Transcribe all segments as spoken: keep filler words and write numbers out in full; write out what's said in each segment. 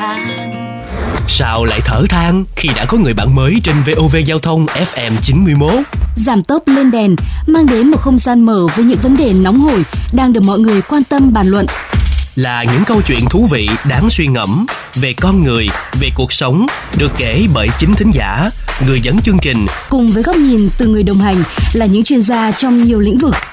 than. Sao lại thở than khi đã có người bạn mới trên vê o vê Giao thông ép em chín mươi mốt? Giảm tốc lên đèn mang đến một không gian mở với những vấn đề nóng hổi đang được mọi người quan tâm bàn luận. Là những câu chuyện thú vị đáng suy ngẫm về con người, về cuộc sống, được kể bởi chính thính giả, người dẫn chương trình, cùng với góc nhìn từ người đồng hành là những chuyên gia trong nhiều lĩnh vực.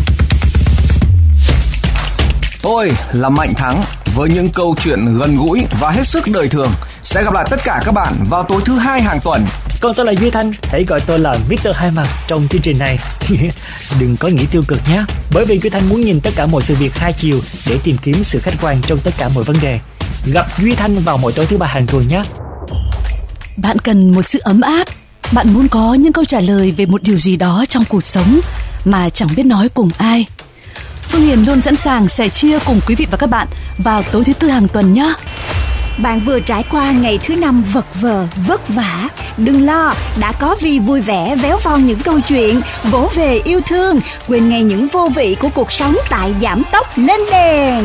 Tôi là Mạnh Thắng với những câu chuyện gần gũi và hết sức đời thường. Sẽ gặp lại tất cả các bạn vào tối thứ hai hàng tuần. Còn tôi là Duy Thanh, hãy gọi tôi là mít tơ Hai Mặt trong chương trình này. Đừng có nghĩ tiêu cực nhé, bởi vì Duy Thanh muốn nhìn tất cả mọi sự việc hai chiều để tìm kiếm sự khách quan trong tất cả mọi vấn đề. Gặp Duy Thanh vào mỗi tối thứ ba hàng tuần nhé. Bạn cần một sự ấm áp, bạn muốn có những câu trả lời về một điều gì đó trong cuộc sống mà chẳng biết nói cùng ai. Phương Hiền luôn sẵn sàng sẻ chia cùng quý vị và các bạn vào tối thứ tư hàng tuần nhé. Bạn vừa trải qua ngày thứ năm vật vờ, vất vả. Đừng lo, đã có Vi vui vẻ véo von những câu chuyện, vỗ về yêu thương, quên ngay những vô vị của cuộc sống tại Giảm Tốc Lên Đèn.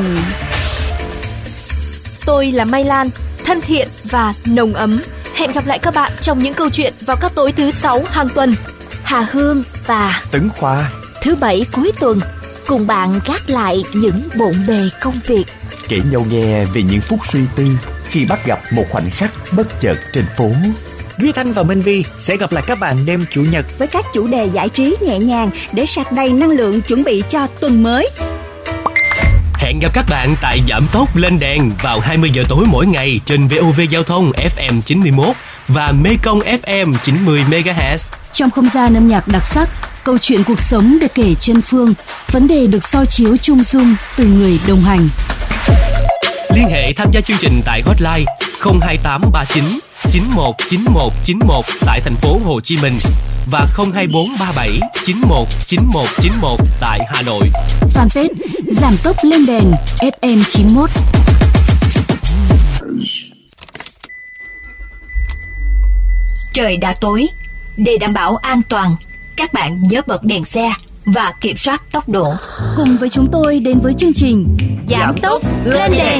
Tôi là Mai Lan, thân thiện và nồng ấm. Hẹn gặp lại các bạn trong những câu chuyện vào các tối thứ sáu hàng tuần. Hà Hương và Tấn Khoa thứ bảy cuối tuần cùng bạn gác lại những bộn bề công việc, kể nhau nghe về những phút suy tư khi bắt gặp một khoảnh khắc bất chợt trên phố. Duy Thanh và Minh Vi sẽ gặp lại các bạn đêm Chủ nhật với các chủ đề giải trí nhẹ nhàng để sạc đầy năng lượng chuẩn bị cho tuần mới. Hẹn gặp các bạn tại Giảm Tốc Lên Đèn vào hai mươi giờ tối mỗi ngày trên vê o vê Giao thông ép em chín mươi mốt và Mekong ép em chín mươi mê ga héc. Trong không gian âm nhạc đặc sắc, câu chuyện cuộc sống được kể chân phương, vấn đề được soi chiếu chung dung từ người đồng hành. Liên hệ tham gia chương trình tại hotline không hai tám ba chín chín một chín một chín một tại thành phố Hồ Chí Minh và không hai bốn ba bảy chín một chín một chín một tại Hà Nội. Fanpage Giảm Tốc Lên Đèn ép em chín mốt. Trời đã tối, để đảm bảo an toàn, các bạn nhớ bật đèn xe và kiểm soát tốc độ. Cùng với chúng tôi đến với chương trình Giảm Tốc Lên Đèn.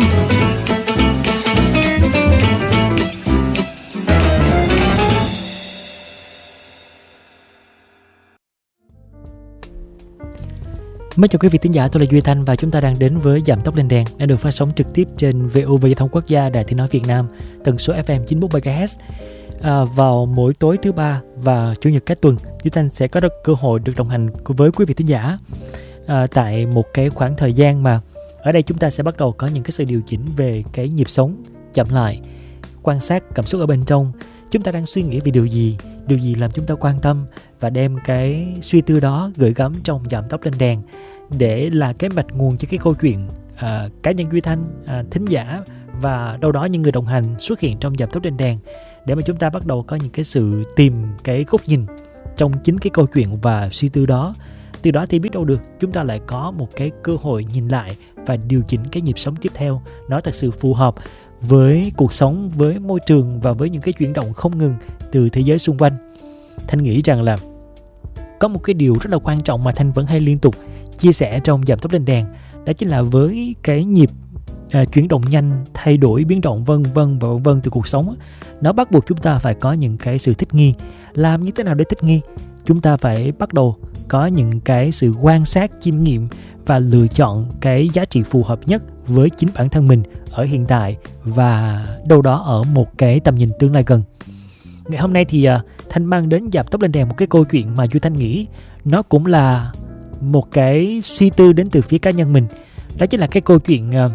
Mến chào quý vị thính giả, tôi là Duy Thanh và chúng ta đang đến với Giảm Tốc Lên Đèn đang được phát sóng trực tiếp trên vê o vê Giao thông Quốc gia, Đài Tiếng nói Việt Nam, tần số ép em chín mươi mốt mê ga héc. À, vào mỗi tối thứ ba và chủ nhật các tuần, Duy Thanh sẽ có được cơ hội được đồng hành với quý vị thính giả à, tại một cái khoảng thời gian mà ở đây chúng ta sẽ bắt đầu có những cái sự điều chỉnh về cái nhịp sống chậm lại, quan sát cảm xúc ở bên trong. Chúng ta đang suy nghĩ về điều gì, điều gì làm chúng ta quan tâm và đem cái suy tư đó gửi gắm trong Giảm Tốc Lên Đèn để là cái mạch nguồn cho cái câu chuyện à, cá nhân Duy Thanh, à, thính giả và đâu đó những người đồng hành xuất hiện trong Giảm Tốc Lên Đèn để mà chúng ta bắt đầu có những cái sự tìm cái góc nhìn trong chính cái câu chuyện và suy tư đó. Từ đó thì biết đâu được chúng ta lại có một cái cơ hội nhìn lại và điều chỉnh cái nhịp sống tiếp theo nó thật sự phù hợp với cuộc sống, với môi trường và với những cái chuyển động không ngừng từ thế giới xung quanh. Thanh nghĩ rằng là có một cái điều rất là quan trọng mà Thanh vẫn hay liên tục chia sẻ trong Giảm Tốc Lên Đèn, đó chính là với cái nhịp à, chuyển động nhanh, thay đổi, biến động vân vân và vân vân từ cuộc sống, nó bắt buộc chúng ta phải có những cái sự thích nghi. Làm như thế nào để thích nghi? Chúng ta phải bắt đầu có những cái sự quan sát, chiêm nghiệm và lựa chọn cái giá trị phù hợp nhất với chính bản thân mình ở hiện tại và đâu đó ở một cái tầm nhìn tương lai gần. Ngày hôm nay thì uh, Thanh mang đến Giảm Tốc Lên Đèn một cái câu chuyện mà Duy Thanh nghĩ nó cũng là một cái suy tư đến từ phía cá nhân mình. Đó chính là cái câu chuyện uh,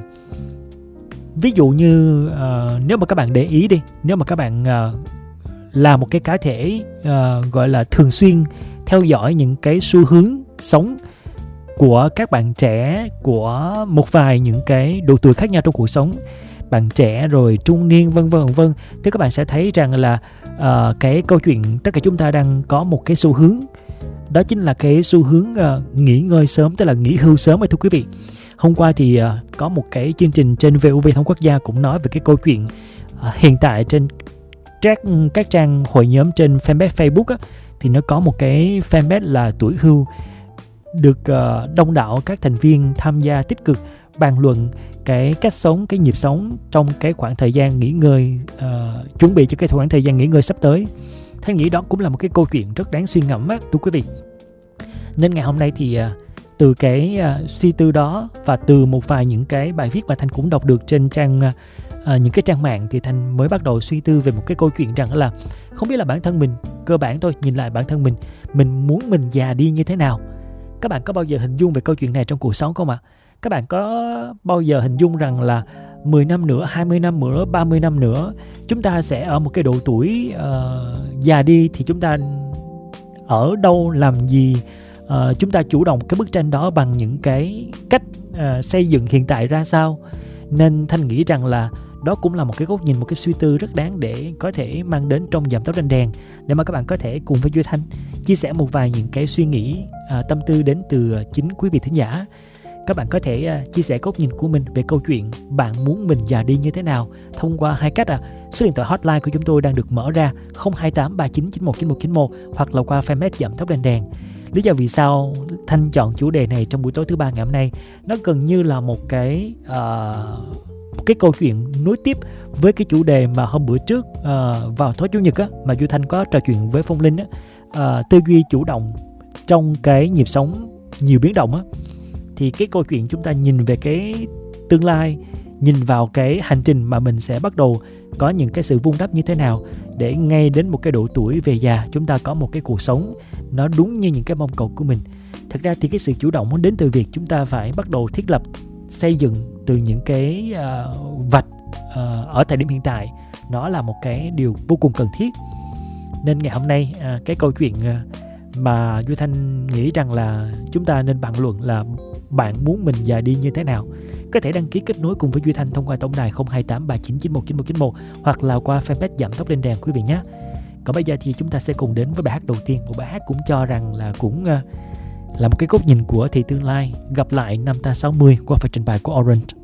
ví dụ như uh, nếu mà các bạn để ý đi, nếu mà các bạn uh, là một cái cá thể uh, gọi là thường xuyên theo dõi những cái xu hướng sống của các bạn trẻ, của một vài những cái độ tuổi khác nhau trong cuộc sống, bạn trẻ rồi trung niên vân vân vân vân, thì các bạn sẽ thấy rằng là uh, cái câu chuyện tất cả chúng ta đang có một cái xu hướng, đó chính là cái xu hướng uh, nghỉ ngơi sớm, tức là nghỉ hưu sớm. Thưa quý vị, hôm qua thì uh, có một cái chương trình trên vê o vê Thông Quốc gia cũng nói về cái câu chuyện uh, hiện tại trên các, các trang hội nhóm trên fanpage Facebook á, thì nó có một cái fanpage là tuổi hưu được uh, đông đảo các thành viên tham gia tích cực bàn luận cái cách sống, cái nhịp sống trong cái khoảng thời gian nghỉ ngơi, uh, chuẩn bị cho cái khoảng thời gian nghỉ ngơi sắp tới. Thanh nghĩ đó cũng là một cái câu chuyện rất đáng suy ngẫm á, thưa quý vị. Nên ngày hôm nay thì uh, từ cái uh, suy tư đó và từ một vài những cái bài viết mà Thanh cũng đọc được trên trang uh, uh, những cái trang mạng, thì Thanh mới bắt đầu suy tư về một cái câu chuyện rằng là không biết là bản thân mình, cơ bản thôi, nhìn lại bản thân mình, mình muốn mình già đi như thế nào. Các bạn có bao giờ hình dung về câu chuyện này trong cuộc sống không ạ? Các bạn có bao giờ hình dung rằng là mười năm nữa, hai mươi năm nữa, ba mươi năm nữa chúng ta sẽ ở một cái độ tuổi uh, già đi, thì chúng ta ở đâu, làm gì, uh, chúng ta chủ động cái bức tranh đó bằng những cái cách uh, xây dựng hiện tại ra sao. Nên Thanh nghĩ rằng là đó cũng là một cái góc nhìn, một cái suy tư rất đáng để có thể mang đến trong Dạm Tóc Lên Đèn, để mà các bạn có thể cùng với Duy Thanh chia sẻ một vài những cái suy nghĩ, uh, tâm tư đến từ chính quý vị thính giả. Các bạn có thể uh, chia sẻ góc nhìn của mình về câu chuyện bạn muốn mình già đi như thế nào thông qua hai cách à. Số điện thoại hotline của chúng tôi đang được mở ra không hai tám ba chín chín một chín một chín một, hoặc là qua fanpage Dạm Tóc Lên Đèn. Lý do vì sao Thanh chọn chủ đề này trong buổi tối thứ ba ngày hôm nay, nó gần như là một cái uh, một cái câu chuyện nối tiếp với cái chủ đề mà hôm bữa trước uh, vào tối chủ nhật á, mà Duy Thanh có trò chuyện với Phong Linh á, uh, tư duy chủ động trong cái nhịp sống nhiều biến động á. Thì cái câu chuyện chúng ta nhìn về cái tương lai, nhìn vào cái hành trình mà mình sẽ bắt đầu có những cái sự vun đắp như thế nào để ngay đến một cái độ tuổi về già chúng ta có một cái cuộc sống nó đúng như những cái mong cầu của mình. Thật ra thì cái sự chủ động đến từ việc chúng ta phải bắt đầu thiết lập, xây dựng từ những cái uh, vạch uh, ở thời điểm hiện tại, nó là một cái điều vô cùng cần thiết. Nên ngày hôm nay uh, cái câu chuyện uh, mà Duy Thanh nghĩ rằng là chúng ta nên bàn luận là bạn muốn mình già đi như thế nào. Có thể đăng ký kết nối cùng với Duy Thanh thông qua tổng đài không hai tám ba chín chín một chín một chín một, hoặc là qua fanpage Dạm Tóc Lên Đèn quý vị nhé. Còn bây giờ thì chúng ta sẽ cùng đến với bài hát đầu tiên, một bài hát cũng cho rằng là cũng uh, là một cái góc nhìn của Thì Tương Lai, Gặp Lại Năm Ta sáu mươi qua phần trình bày của Orange.